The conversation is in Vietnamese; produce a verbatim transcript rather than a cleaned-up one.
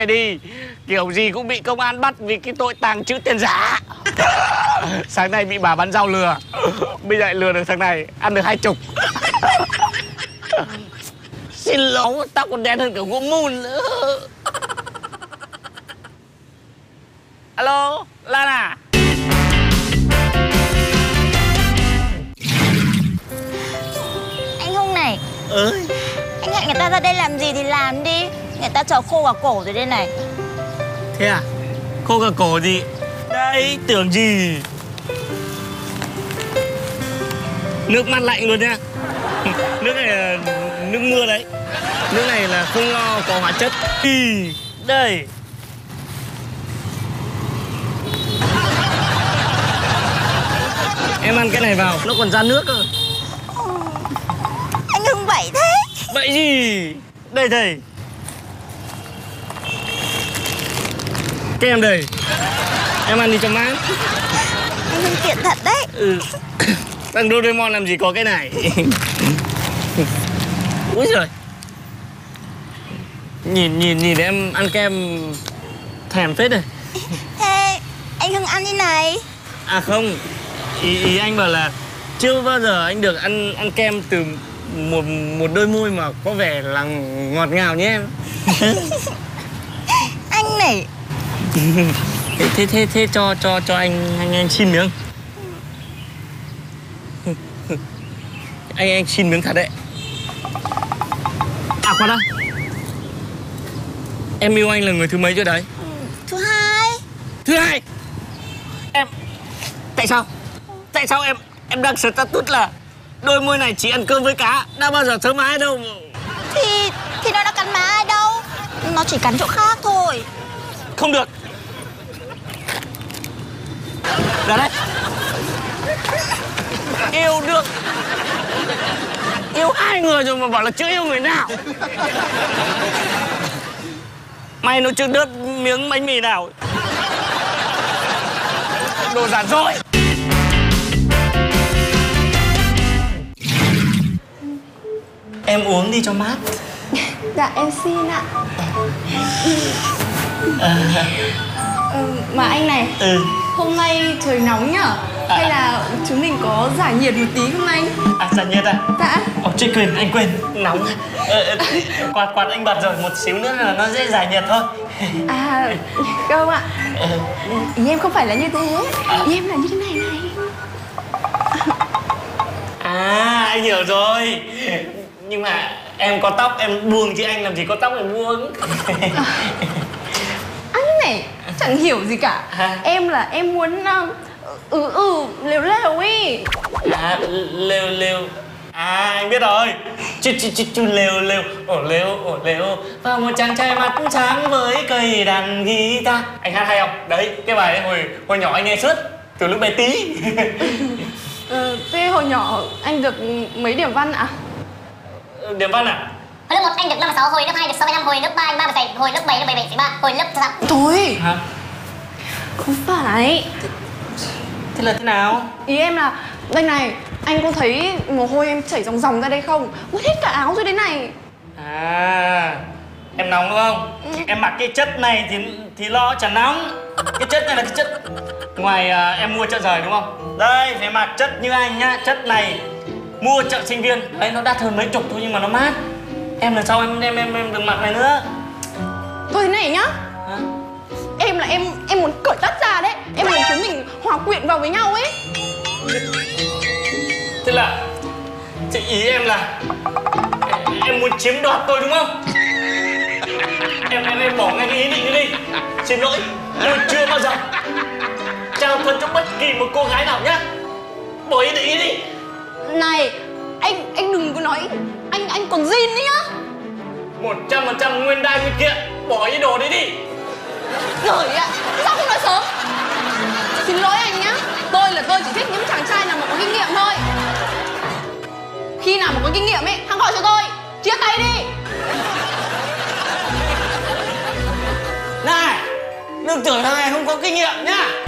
đi, kiểu gì cũng bị công an bắt vì cái tội tàng trữ tiền giả. Sáng nay bị bà bán rau lừa, bây giờ lại lừa được thằng này, ăn được hai chục. Xin lỗi, tao còn đen hơn cả gỗ mùn nữa. Alo, Lan à? Anh Hùng này. Ơi. Anh hẹn người ta ra đây làm gì thì làm đi. Người ta chờ khô cả cổ rồi đây này. Thế à? Khô cả cổ gì? Đây, tưởng gì. Nước mát lạnh luôn nhá. Nước này là nước mưa đấy. Nước này là không lo có hóa chất. Đây. Em ăn cái này vào, nó còn ra nước cơ. Anh Hùng bậy thế. Vậy gì? Đây thầy. Kem đây. Em ăn đi cho mát. Anh Hùng kiện thật đấy. Ừ. Thằng Doraemon làm gì có cái này. Úi giời. Nhìn nhìn nhìn em ăn kem thèm phết rồi. Thế anh Hùng ăn đi này. À không, ý, ý anh bảo là chưa bao giờ anh được ăn ăn kem từ một một đôi môi mà có vẻ là ngọt ngào như em. Anh này. thế thế thế thế cho cho cho anh anh anh xin miếng. anh anh xin miếng thật đấy. À khoan đã. Em yêu anh là người thứ mấy chưa đấy? Thứ hai. Thứ hai. Em tại sao? Tại sao em em đăng status là đôi môi này chỉ ăn cơm với cá, đã bao giờ thơm ai đâu. Thì thì nó đã cắn má ai đâu. Nó chỉ cắn chỗ khác thôi. Không được. Ra đây. Yêu được. Yêu hai người rồi mà bảo là chưa yêu người nào. Mày nó chưa đớt miếng bánh mì nào. Đồ giản dối. Em uống đi cho mát. Dạ em xin ạ. À. Ừ, mà anh này. Ừ. Hôm nay trời nóng nhở? À. Hay là chúng mình có giải nhiệt một tí không anh? À giải nhiệt à? Dạ. Ồ chị quên, anh quên. Nóng. ờ, Quạt quạt anh bật rồi, một xíu nữa là nó dễ giải nhiệt thôi. À không ạ. Ừ. Ý em không phải là như thế. Ý em là như thế này này. À anh hiểu rồi. Nhưng mà em có tóc em buông chứ anh làm gì có tóc em buông. À, anh này chẳng hiểu gì cả. À. Em là em muốn uh, ừ ừ lều lều ý. À lều lều. À anh biết rồi. Chú chú chú chú lều lều. Ổ lều ổ lều. Và một chàng trai mắt trắng với cây đàn guitar. Anh hát hay không? Đấy cái bài ấy hồi hồi nhỏ anh nghe suốt từ lúc bé tí. Ờ, thế hồi nhỏ anh được mấy điểm văn ạ? Điểm văn à? Hồi lớp một anh được năm phẩy sáu, hồi lớp hai được sáu phẩy năm, hồi lớp ba anh ba phẩy bảy, hồi lớp bảy được bảy phẩy ba, hồi lớp sáu. Thôi. Hả? Không phải. Thế là thế nào? Ý em là đây này, anh có thấy mồ hôi em chảy ròng ròng ra đây không? Ướt hết cả áo rồi đấy này. À em nóng đúng không? Ừ. Em mặc cái chất này thì thì lo chẳng nóng. Cái chất này là cái chất ngoài à, em mua chợ rời đúng không? Đây phải mặc chất như anh nhá. Chất này mua chợ sinh viên. Đấy nó đắt hơn mấy chục thôi nhưng mà nó mát. Em lần sau em em em, em đừng mặc này nữa. Thôi thế này nhá. Hả? Em là em em muốn cởi tất ra đấy. Em muốn chúng mình hòa quyện vào với nhau ấy. Thế là chị ý em là em muốn chiếm đoạt tôi đúng không? Em em em bỏ ngay cái ý định ấy đi. Xin lỗi, tôi chưa bao giờ trao thân cho bất kỳ một cô gái nào nhá. Bỏ ý định ý đi. Này, anh anh đừng có nói anh anh còn zin đấy nhá. Một trăm phần trăm nguyên đai nguyên kiện. Bỏ ý đồ đấy đi. Rồi ạ, sao không nói sớm? Xin lỗi anh nhá. Tôi là tôi chỉ thích những chàng trai nào mà có kinh nghiệm thôi. Khi nào mà có kinh nghiệm ấy, hãy gọi cho tôi. Chia tay đi. Này, đừng tưởng thằng này không có kinh nghiệm nhá.